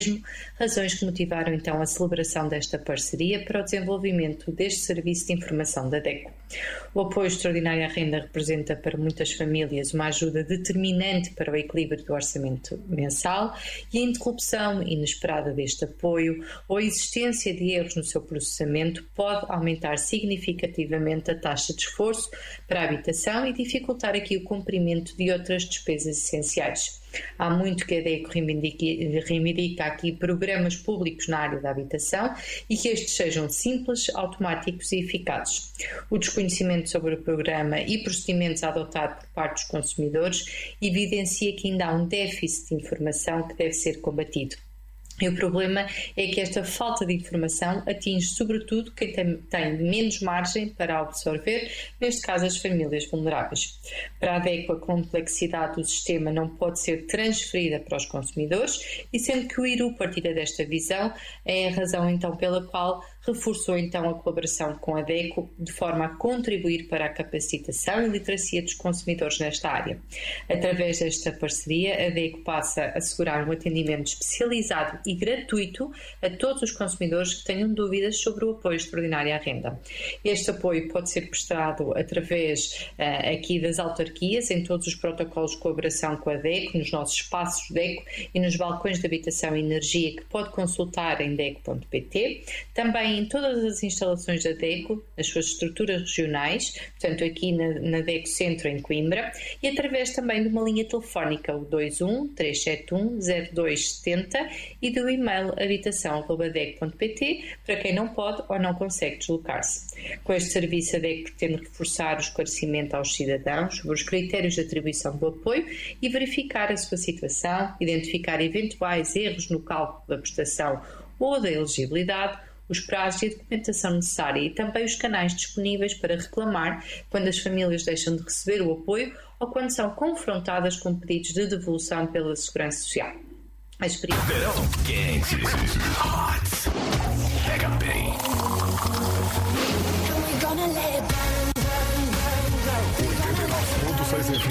razões que motivaram então a celebração desta parceria para o desenvolvimento deste serviço de informação da DECO. O apoio extraordinário à renda representa para muitas famílias uma ajuda determinante para o equilíbrio do orçamento mensal e a interrupção inesperada deste apoio ou a existência de erros no seu processamento pode aumentar significativamente a taxa de esforço para a habitação e dificultar aqui o cumprimento de outras despesas essenciais. Há muito que a DECO reivindica aqui programas públicos na área da habitação e que estes sejam simples, automáticos e eficazes. O desconhecimento sobre o programa e procedimentos a adotar por parte dos consumidores evidencia que ainda há um déficit de informação que deve ser combatido. E o problema é que esta falta de informação atinge sobretudo quem tem menos margem para absorver, neste caso as famílias vulneráveis. Para a DECO, a complexidade do sistema não pode ser transferida para os consumidores e sendo que o IRU partilha desta visão, é a razão então pela qual reforçou então a colaboração com a DECO de forma a contribuir para a capacitação e literacia dos consumidores nesta área. Através desta parceria, a DECO passa a assegurar um atendimento especializado e gratuito a todos os consumidores que tenham dúvidas sobre o apoio extraordinário à renda. Este apoio pode ser prestado através aqui das autarquias, em todos os protocolos de colaboração com a DECO, nos nossos espaços DECO e nos balcões de habitação e energia que pode consultar em deco.pt. Também em todas as instalações da DECO, nas suas estruturas regionais, portanto aqui na DECO Centro em Coimbra, e através também de uma linha telefónica, o 21 371 0270 e do e-mail habitação@deco.pt para quem não pode ou não consegue deslocar-se. Com este serviço, a DECO pretende reforçar o esclarecimento aos cidadãos sobre os critérios de atribuição do apoio e verificar a sua situação, identificar eventuais erros no cálculo da prestação ou da elegibilidade, os prazos e a documentação necessária e também os canais disponíveis para reclamar quando as famílias deixam de receber o apoio ou quando são confrontadas com pedidos de devolução pela Segurança Social. A experiência...